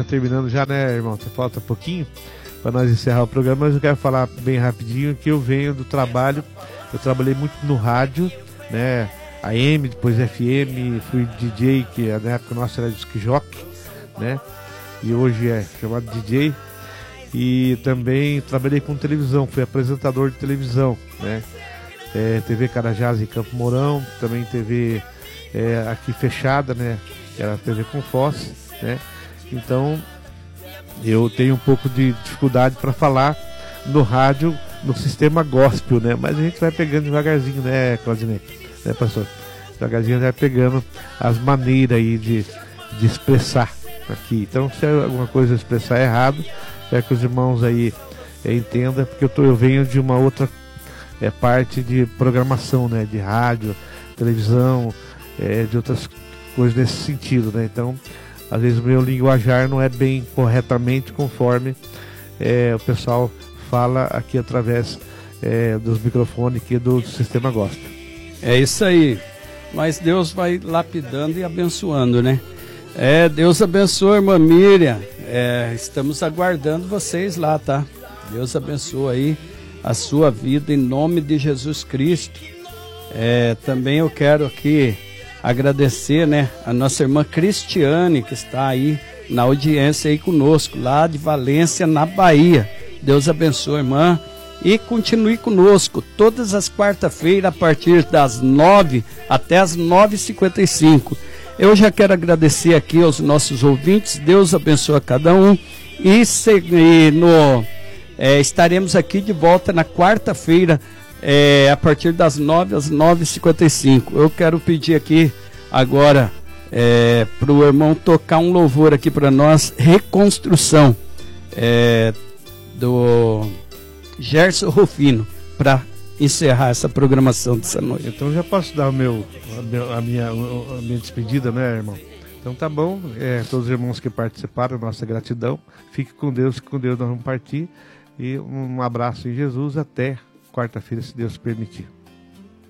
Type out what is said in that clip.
terminando já, né, irmão? Falta pouquinho para nós encerrar o programa, mas eu quero falar bem rapidinho que eu venho do trabalho. Eu trabalhei muito no rádio, né? AM, depois FM, fui DJ, que na época nossa era disc jockey, né? E hoje é chamado DJ. E também trabalhei com televisão, fui apresentador de televisão, né? TV Carajás em Campo Mourão, também TV aqui fechada, né? Era a TV com Foz, né? Então eu tenho um pouco de dificuldade para falar no rádio, no sistema gospel, né? Mas a gente vai pegando devagarzinho, né, Claudinei? Né, pastor? Devagarzinho vai pegando as maneiras aí de expressar aqui. Então, se alguma coisa expressar errado, quero que os irmãos aí entendam, porque eu venho de uma outra parte de programação, né? De rádio, televisão, de outras coisas nesse sentido, né? Então, às vezes o meu linguajar não é bem corretamente conforme o pessoal fala aqui através dos microfones aqui do sistema gospel. É isso aí, mas Deus vai lapidando e abençoando, né? Deus abençoe, irmã Miriam, estamos aguardando vocês lá, tá? Deus abençoe aí a sua vida em nome de Jesus Cristo. Também eu quero aqui agradecer, né, a nossa irmã Cristiane, que está aí na audiência aí conosco, lá de Valência, na Bahia. Deus abençoe, irmã, e continue conosco todas as quarta-feiras, a partir das 9 até as 9h55. Eu já quero agradecer aqui aos nossos ouvintes, Deus abençoe a cada um, estaremos aqui de volta na quarta-feira, a partir das 9 às 9h55. Eu quero pedir aqui agora para o irmão tocar um louvor aqui para nós, Reconstrução, do Gerson Rufino, para encerrar essa programação dessa noite. Então já posso dar a minha despedida, né, irmão? Então tá bom, todos os irmãos que participaram, nossa gratidão. Fique com Deus, que com Deus nós vamos partir. E um abraço em Jesus, até quarta-feira, se Deus permitir.